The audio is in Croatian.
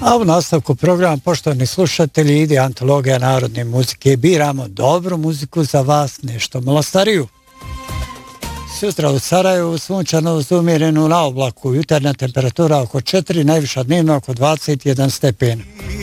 A u nastavku programa, poštovani slušatelji, ide antologija narodne muzike. Biramo dobru muziku za vas, nešto malo stariju. Sutra u Sarajevu sunčano uz umjerenu na oblaku, jutarnja temperatura oko 4, najviša dnevno oko 21 stepen.